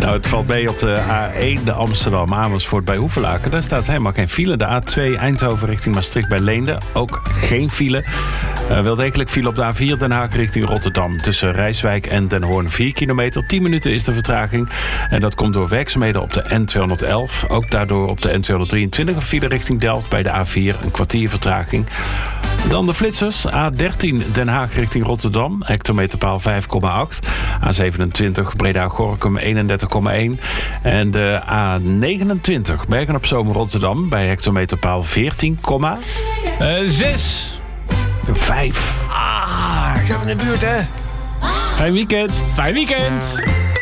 Nou, het valt mee op de A1 Amsterdam-Amersfoort bij Hoevelaken. Daar staat helemaal geen file. De A2 Eindhoven richting Maastricht bij Leende. Ook geen file. Wel degelijk file op de A4 Den Haag richting Rotterdam. Tussen Rijswijk en Den Hoorn 4 kilometer. 10 minuten is de vertraging. En dat komt door werkzaamheden op de N211. Ook daardoor op de N223 een file richting Delft bij de A4. Een kwartier vertraging. Dan de flitsers. A13 Den Haag richting Rotterdam. Hectometerpaal 5,8. A27 Breda-Gorinchem 31,1. En de A29 Bergen-op-Zoom Rotterdam bij hectometerpaal 14,6. 5. Ik zat in de buurt, hè? Fijn weekend. Fijn weekend.